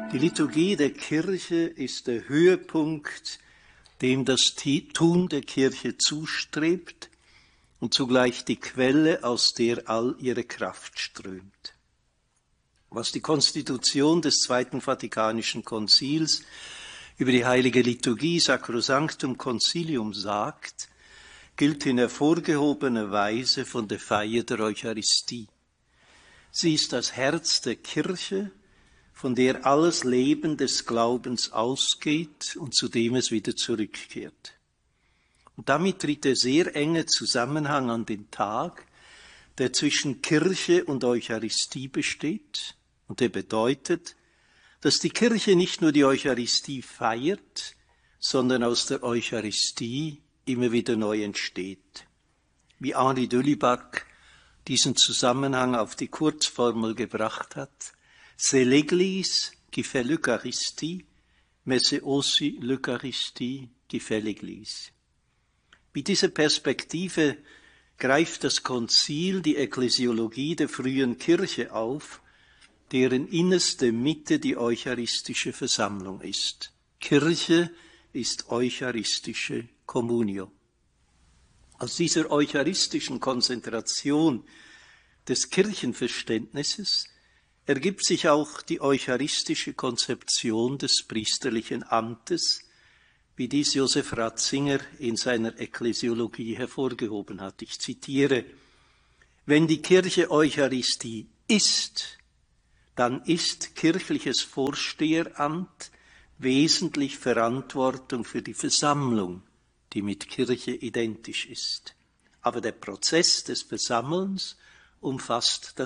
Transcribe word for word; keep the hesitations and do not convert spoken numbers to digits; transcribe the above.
Die Liturgie der Kirche ist der Höhepunkt, dem das Tun der Kirche zustrebt und zugleich die Quelle, aus der all ihre Kraft strömt. Was die Konstitution des Zweiten Vatikanischen Konzils über die heilige Liturgie Sacrosanctum Concilium sagt, gilt in hervorgehobener Weise von der Feier der Eucharistie. Sie ist das Herz der Kirche, von der alles Leben des Glaubens ausgeht und zu dem es wieder zurückkehrt. Und damit tritt der sehr enge Zusammenhang an den Tag, der zwischen Kirche und Eucharistie besteht und der bedeutet, dass die Kirche nicht nur die Eucharistie feiert, sondern aus der Eucharistie immer wieder neu entsteht. Wie Henri de Lubac diesen Zusammenhang auf die Kurzformel gebracht hat: C'est l'Église qui fait l'Eucharistie, mais c'est aussi l'Eucharistie qui fait l'Église. Mit dieser Perspektive greift das Konzil die Ekklesiologie der frühen Kirche auf, deren innerste Mitte die eucharistische Versammlung ist. Kirche ist eucharistische Communio. Aus dieser eucharistischen Konzentration des Kirchenverständnisses ergibt sich auch die eucharistische Konzeption des priesterlichen Amtes, wie dies Josef Ratzinger in seiner Ekklesiologie hervorgehoben hat. Ich zitiere: Wenn die Kirche Eucharistie ist, dann ist kirchliches Vorsteheramt wesentlich Verantwortung für die Versammlung, die mit Kirche identisch ist. Aber der Prozess des Versammelns umfasst das